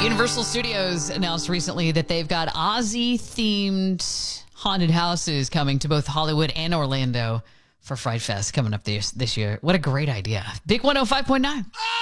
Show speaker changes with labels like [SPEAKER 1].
[SPEAKER 1] Universal Studios announced recently that they've got Ozzy-themed haunted houses coming to both Hollywood and Orlando for Fright Fest coming up this year. What a great idea. Big 105.9.